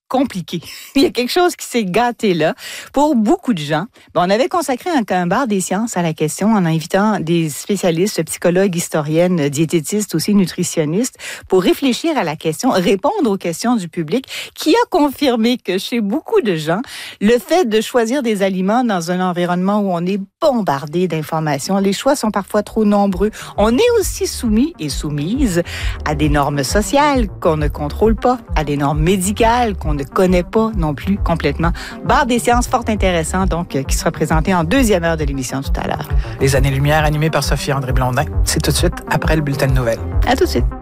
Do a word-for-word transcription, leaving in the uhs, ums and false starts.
compliqué. Il y a quelque chose qui s'est gâté là. Pour beaucoup de gens, bon, on avait consacré un, un bar des sciences à la question en invitant des spécialistes, psychologues, historiennes, diététistes, aussi nutritionnistes, pour réfléchir à la question, répondre aux questions du public, qui a confirmé que chez beaucoup de gens, le fait de choisir des aliments dans un environnement où on est bombardé d'informations, les choix sont parfois trop nombreux. On est aussi soumis et soumise à des normes sociales qu'on ne contrôle pas, à des normes médicales qu'on ne connaît pas non plus complètement. Bar des sciences fort intéressant, donc, qui sera présenté en deuxième heure de l'émission tout à l'heure. Les Années-Lumière, animées par Sophie-André Blondin. C'est tout de suite après le bulletin de nouvelles. À tout de suite.